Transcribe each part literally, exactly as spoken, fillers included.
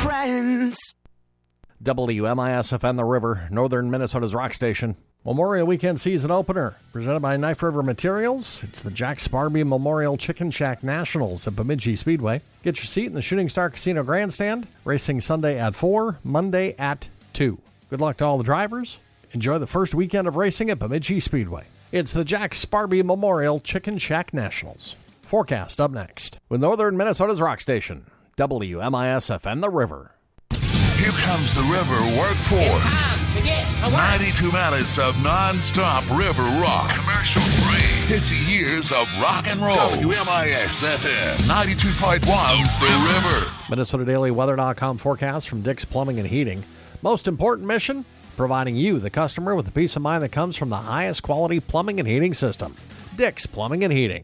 friends. W M I S F N The River, Northern Minnesota's rock station. Memorial Weekend season opener, presented by Knife River Materials. It's the Jack Sparby Memorial Chicken Shack Nationals at Bemidji Speedway. Get your seat in the Shooting Star Casino Grandstand. Racing Sunday at four, Monday at two. Good luck to all the drivers. Enjoy the first weekend of racing at Bemidji Speedway. It's the Jack Sparby Memorial Chicken Shack Nationals. Forecast up next with Northern Minnesota's rock station, W M I S F N The River. Here comes the River Workforce. It's time to get to work. ninety-two minutes of non-stop river rock. Commercial free. fifty years of rock and roll. W M I S F M ninety-two point one The River. Minnesota Daily Weather dot com forecast from Dick's Plumbing and Heating. Most important mission, providing you, the customer, with the peace of mind that comes from the highest quality plumbing and heating system. Dick's Plumbing and Heating.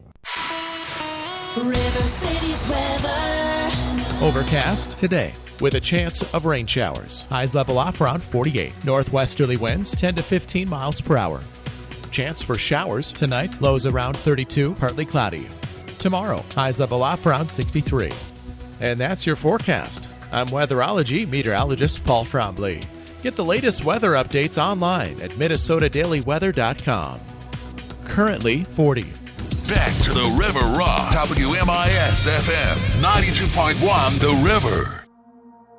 River City's weather. Overcast today with a chance of rain showers. Highs level off around forty-eight. Northwesterly winds ten to fifteen miles per hour. Chance for showers tonight. Lows around thirty-two, partly cloudy. Tomorrow, highs level off around sixty-three. And that's your forecast. I'm weatherology meteorologist Paul Trombley. Get the latest weather updates online at Minnesota Daily Weather dot com. Currently forty. Back to the River Rock. W M I S F M ninety-two point one The River.